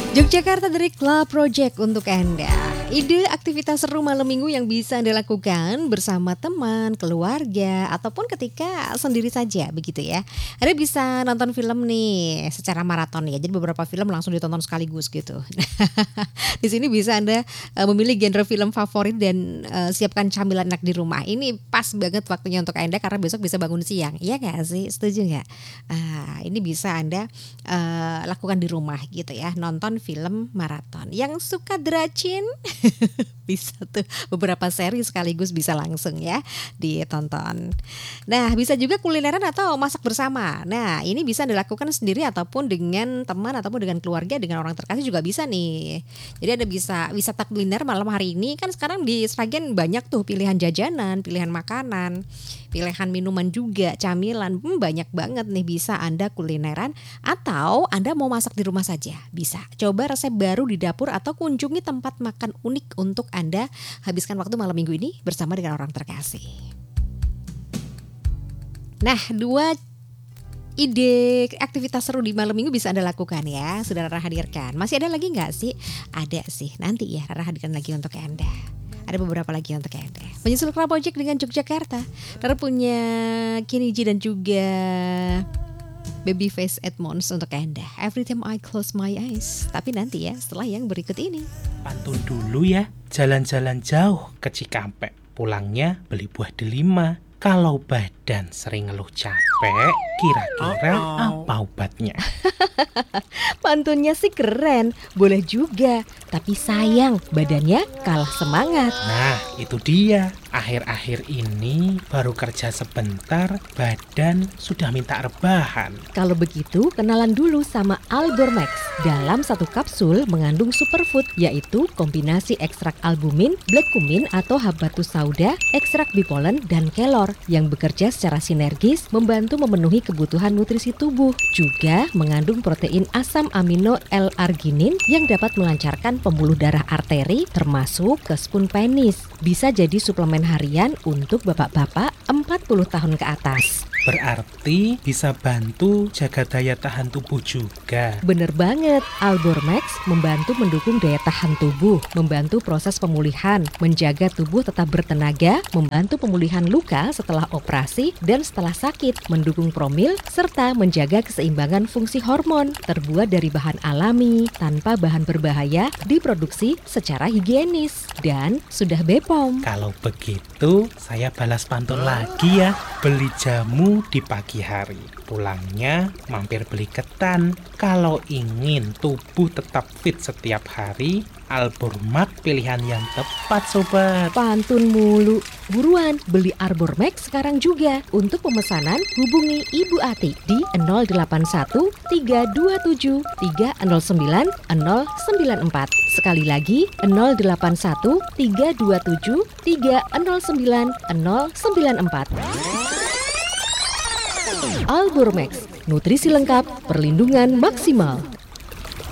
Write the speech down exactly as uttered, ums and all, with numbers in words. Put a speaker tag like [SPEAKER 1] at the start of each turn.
[SPEAKER 1] Yogyakarta dari Club Project untuk Anda. Ide aktivitas seru malam minggu yang bisa Anda lakukan bersama teman, keluarga, ataupun ketika sendiri saja begitu ya. Anda bisa nonton film nih secara maraton ya. Jadi beberapa film langsung ditonton sekaligus gitu. Di sini bisa Anda uh, memilih genre film favorit dan uh, siapkan camilan enak di rumah. Ini pas banget waktunya untuk Anda karena besok bisa bangun siang. Iya gak sih? Setuju gak? Uh, ini bisa Anda uh, lakukan di rumah gitu ya. Nonton film maraton. Yang suka dracin bisa tuh beberapa seri sekaligus bisa langsung ya ditonton. Nah, bisa juga kulineran atau masak bersama. Nah, ini bisa dilakukan sendiri ataupun dengan teman ataupun dengan keluarga, dengan orang terkasih juga bisa nih. Jadi ada bisa wisata kuliner malam hari ini kan sekarang di Sragen banyak tuh pilihan jajanan, pilihan makanan, pilihan minuman juga, camilan. Hmm, banyak banget nih bisa Anda kulineran atau Anda mau masak di rumah saja. Bisa. Coba resep baru di dapur atau kunjungi tempat makan unik untuk Anda habiskan waktu malam minggu ini bersama dengan orang terkasih. Nah, dua ide aktivitas seru di malam minggu bisa Anda lakukan ya. Sudah Rara hadirkan. Masih ada lagi nggak sih? Ada sih. Nanti ya Rara hadirkan lagi untuk Anda. Ada beberapa lagi untuk Anda. Menyusul Club Project dengan Yogyakarta. Rara punya Kiniji dan juga Babyface Edmonds untuk Anda. Every time I close my eyes. Tapi nanti ya setelah yang berikut ini.
[SPEAKER 2] Pantun dulu ya. Jalan-jalan jauh ke Cikampek. Pulangnya beli buah delima. Kalau badan sering ngeluh capek, kira-kira oh, oh. apa obatnya?
[SPEAKER 1] Pantunnya sih keren, boleh juga. Tapi sayang, badannya kalah semangat.
[SPEAKER 2] Nah, itu dia. Akhir-akhir ini baru kerja sebentar, badan sudah minta rebahan.
[SPEAKER 1] Kalau begitu, kenalan dulu sama Albormax. Dalam satu kapsul mengandung superfood, yaitu kombinasi ekstrak albumin, black cumin atau habatus sauda, ekstrak bipolen, dan kelor yang bekerja secara sinergis membantu memenuhi kebutuhan nutrisi tubuh. Juga mengandung protein asam amino L-arginin yang dapat melancarkan pembuluh darah arteri termasuk ke spoon penis. Bisa jadi suplemen harian untuk bapak-bapak empat puluh tahun ke atas.
[SPEAKER 2] Berarti bisa bantu jaga daya tahan tubuh juga.
[SPEAKER 1] Bener banget, Albormax membantu mendukung daya tahan tubuh, membantu proses pemulihan, menjaga tubuh tetap bertenaga, membantu pemulihan luka setelah operasi dan setelah sakit, mendukung promil, serta menjaga keseimbangan fungsi hormon. Terbuat dari bahan alami, tanpa bahan berbahaya, diproduksi secara higienis, dan sudah B P O M.
[SPEAKER 2] Kalau begitu, saya balas pantun lagi ya. Beli jamu di pagi hari, pulangnya mampir beli ketan. Kalau ingin tubuh tetap fit setiap hari, Albormax pilihan yang tepat sobat.
[SPEAKER 1] Pantun mulu. Buruan beli Albormax sekarang juga. Untuk pemesanan hubungi Ibu Ati di nol delapan satu tiga dua tujuh tiga nol sembilan nol sembilan empat. Sekali lagi nol delapan satu tiga dua tujuh tiga nol sembilan nol sembilan empat. Albormax, nutrisi lengkap, perlindungan maksimal.